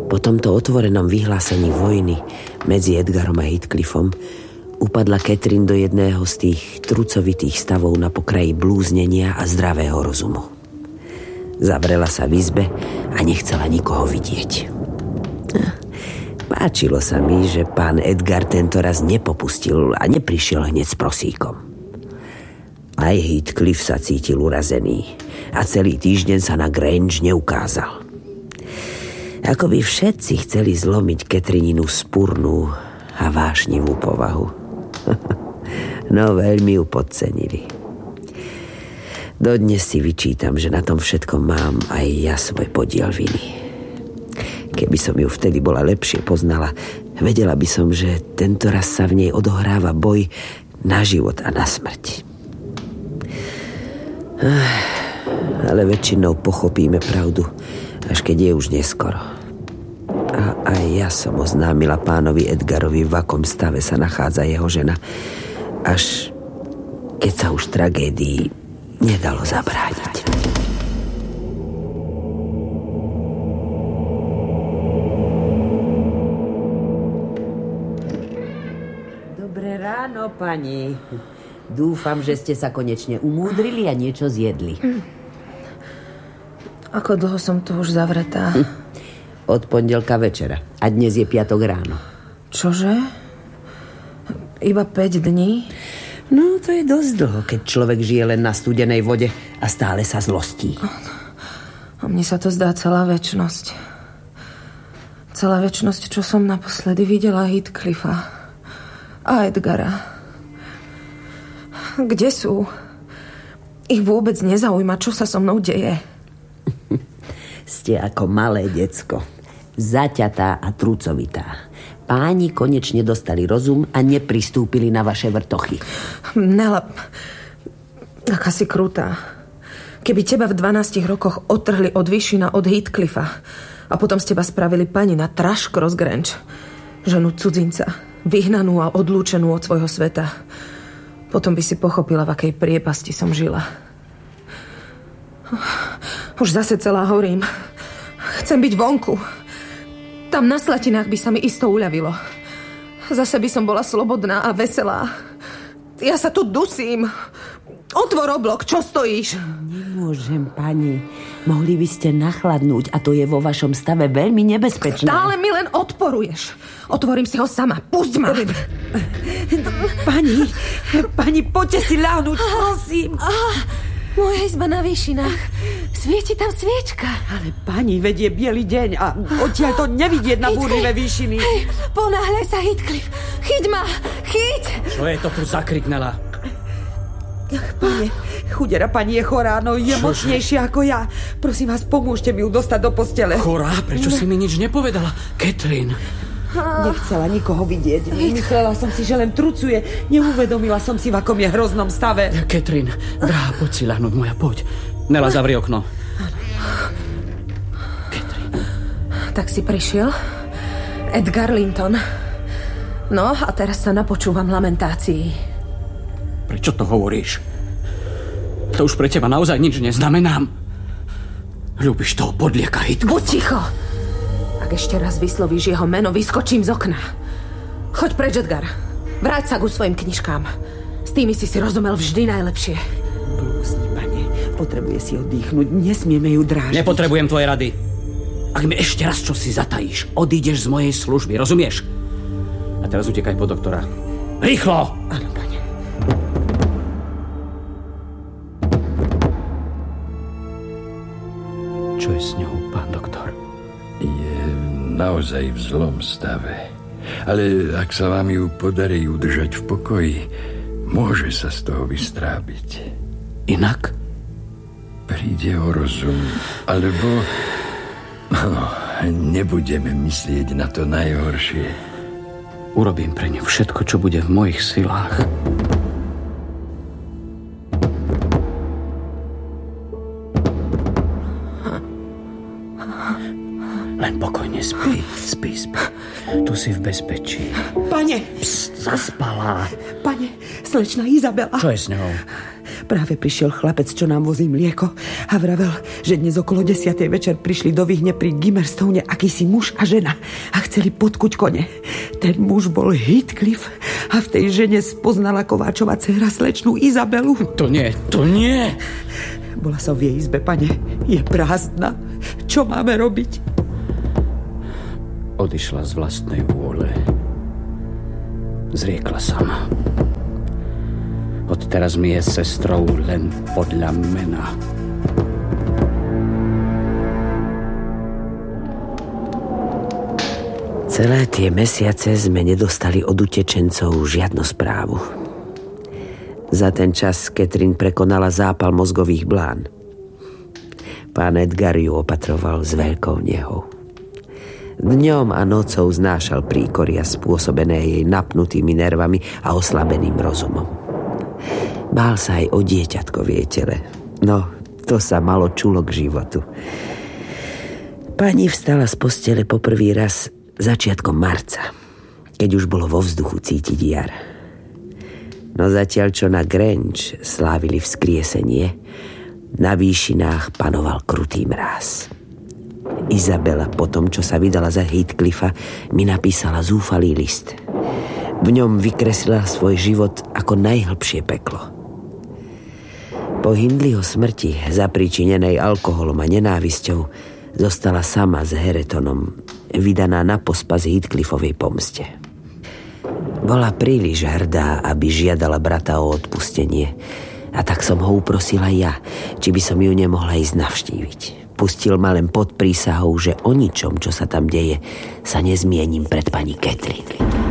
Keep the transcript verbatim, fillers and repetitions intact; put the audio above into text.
Po tomto otvorenom vyhlásení vojny medzi Edgarom a Heathcliffom upadla Catherine do jedného z tých trucovitých stavov na pokraji blúznenia a zdravého rozumu. Zavrela sa v izbe a nechcela nikoho vidieť. Páčilo sa mi, že pán Edgar tento raz nepopustil a neprišiel hneď s prosíkom. Aj Heathcliff sa cítil urazený a celý týždeň sa na Grange neukázal. Ako by všetci chceli zlomiť Catherininu spurnú a vášnivú povahu. No, veľmi ju podcenili. Dodnes si vyčítam, že na tom všetkom mám aj ja svoj podiel viny. Keby som ju vtedy bola lepšie poznala, vedela by som, že tento raz sa v nej odohráva boj na život a na smrť. Ale väčšinou pochopíme pravdu, až keď je už neskoro. A aj ja som oznámila pánovi Edgarovi, v akom stave sa nachádza jeho žena, až keď sa už tragédii nedalo zabrániť. Dobré ráno, pani. Dúfam, že ste sa konečne umúdrili a niečo zjedli. Ako dlho som tu už zavretá? Hm. Od pondelka večera. A dnes je piatok ráno. Čože? Iba päť dní? No, to je dosť dlho, keď človek žije len na studenej vode a stále sa zlostí. A mne sa to zdá celá večnosť. Celá večnosť, čo som naposledy videla Heathcliffa a Edgara. Kde sú? Ich vôbec nezaujíma, čo sa so mnou deje. Ste ako malé decko. Zaťatá a trúcovitá. Páni konečne dostali rozum a nepristúpili na vaše vrtochy. Nela, aká si krutá. Keby teba v dvanástich rokoch odtrhli od Vyšina od Heathcliffa a potom z teba spravili pani na Thrush Cross Grange, ženu cudzinca, vyhnanú a odlúčenú od svojho sveta, potom by si pochopila, v akej priepasti som žila. Už zase celá horím. Chcem byť vonku. Tam na slatinách by sa mi isto uľavilo. Zase by som bola slobodná a veselá. Ja sa tu dusím. Otvor oblok, čo stojíš? Nemôžem, pani. Mohli by ste nachladnúť a to je vo vašom stave veľmi nebezpečné. Stále mi len odporuješ. Otvorím si ho sama. Pusť ma. Pani, pani, poďte si ľahnúť, prosím. Moja izba na výšinách. Svieti tam sviečka. Ale pani, vedie biely deň a odtiaľ to nevidieť na búrlivé výšiny. Hej, ponáhľaj sa, Heathcliff. Chyť ma, chyť. Čo je to tu zakriknela? Ach, pane, chudera pani je chorá, no je Čože? mocnejšia ako ja. Prosím vás, pomôžte mi ju dostať do postele. Chorá? Prečo si mi nič nepovedala? Catherine. Nechcela nikoho vidieť. Myslela som si, že len trucuje. Neuvedomila som si, v akom je hroznom stave. Catherine, drahá, poď si ľahnúť, moja, poď. Nela, zavri okno. Catherine. Tak si prišiel? Edgar Linton. No, a teraz sa napočúvam lamentácií. Prečo to hovoríš? To už pre teba naozaj nič neznamenám. Ľúbiš toho podlieka, Hitku. Buď ticho! Ak ešte raz vyslovíš jeho meno, vyskočím z okna. Choď preč, Edgar. Vráť sa ku svojim knižkám. S tými si si rozumel vždy najlepšie. Blúzni, pane. Potrebuje si oddychnúť. Nesmieme ju dráždiť. Nepotrebujem tvoje rady. Ak mi ešte raz čo si zatajíš, odídeš z mojej služby, rozumieš? A teraz utekaj po doktora. Rýchlo! Áno, pane. Čo je s ňou, pán doktor? Je naozaj v zlom stave. Ale ak sa vám ju podarí udržať v pokoji, môže sa z toho vystrábiť. Inak? Príde o rozum, alebo no, nebudeme myslieť na to najhoršie. Urobím pre ňu všetko, čo bude v mojich silách. Len pokojne spí, spí, spí. Tu si v bezpečí. Pane! Pst, zaspala. Pane, slečna Izabela. Čo je s ňou? Práve prišiel chlapec, čo nám vozí mlieko a vravel, že dnes okolo desiatej večer prišli do Vyhne pri Gimmerstone akýsi muž a žena a chceli podkuť kone. Ten muž bol Heathcliff a v tej žene spoznala Kováčova dcéra slečnú Izabelu. To nie, to nie. Bola som v jej izbe, pane. Je prázdna. Čo máme robiť? Odišla z vlastnej vôle. Zriekla sama. Odteraz mi je sestrou len podľa mena. Celé tie mesiace sme nedostali od utečencov žiadnu správu. Za ten čas Catherine prekonala zápal mozgových blán. Pán Edgar ju opatroval s veľkou nehou. Dňom a nocou znášal príkoria spôsobené jej napnutými nervami a oslabeným rozumom. Bál sa aj o dieťatko v jej tele. No, to sa malo čulo k životu. Pani vstala z postele poprvý raz začiatkom marca, keď už bolo vo vzduchu cítiť jar. No zatiaľ, čo na Grange slávili vzkriesenie, na výšinách panoval krutý mráz. Izabela po tom, čo sa vydala za Heathcliffa, mi napísala zúfalý list. V ňom vykreslila svoj život ako najhlbšie peklo. Po Hindleyho smrti, zapričinenej alkoholom a nenávisťou, zostala sama s Haretonom, vydaná na pospas Heathcliffovej pomste. Bola príliš hrdá, aby žiadala brata o odpustenie, a tak som ho uprosila ja, či by som ju nemohla ísť navštíviť. Pustil ma len pod prísahou, že o ničom, čo sa tam deje, sa nezmienim pred pani Catherine.